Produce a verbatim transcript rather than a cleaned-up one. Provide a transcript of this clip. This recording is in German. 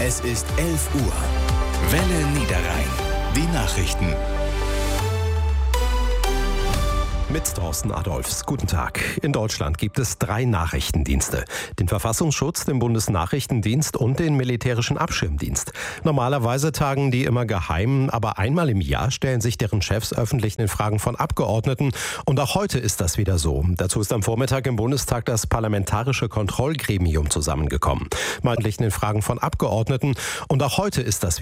Es ist elf Uhr. Welle Niederrhein. Die Nachrichten. Mit Thorsten Adolfs. Guten Tag. In Deutschland gibt es drei Nachrichtendienste. Den Verfassungsschutz, den Bundesnachrichtendienst und den Militärischen Abschirmdienst. Normalerweise tagen die immer geheim, aber einmal im Jahr stellen sich deren Chefs öffentlich in Fragen von Abgeordneten. Und auch heute ist das wieder so. Dazu ist am Vormittag im Bundestag das Parlamentarische Kontrollgremium zusammengekommen. Mal in Fragen von Abgeordneten. Und auch heute ist das wieder